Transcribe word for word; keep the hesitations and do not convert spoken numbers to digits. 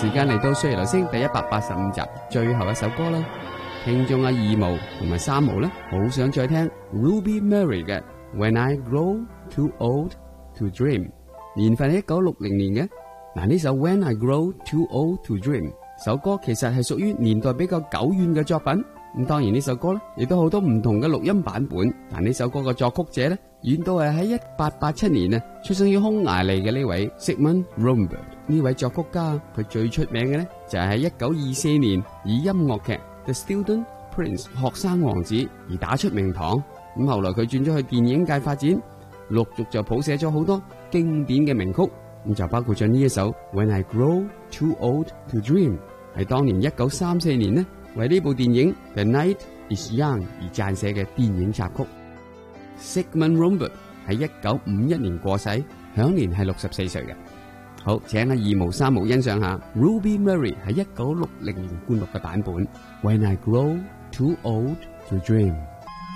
時間嚟到《歲月留聲》第一百八十五集最後一首歌啦。聽眾阿二毛同埋三毛咧，好想再聽 Ruby Mary 嘅 When I Grow Too Old to Dream， 年份係一九六零年嘅。嗱，呢首 When I Grow Too Old to Dream 首歌其實係屬於年代比較久遠嘅作品。咁當然呢首歌咧，亦都好多唔同嘅錄音版本。但呢首歌嘅作曲者咧，遠到係喺一八八七年啊，出生於匈牙利嘅呢位 Sigmund Romberg。呢位作曲家佢最出名嘅咧，就係喺一九二四年以音樂劇 The Student Prince 學生王子而打出名堂。咁後來佢轉咗去電影界發展，陸續就譜寫咗好多經典嘅名曲。咁就包括咗呢一首 When I Grow Too Old to Dream， 係當年一九三四年呢，為呢部電影 The Night is Young 而撰寫嘅電影插曲。Sigmund Romberg 喺一九五一年過世，享年係六十四歲嘅。好，請阿二毛三毛欣賞下 Ruby Mary 喺一九六零年灌錄嘅版本 When I Grow Too Old to Dream。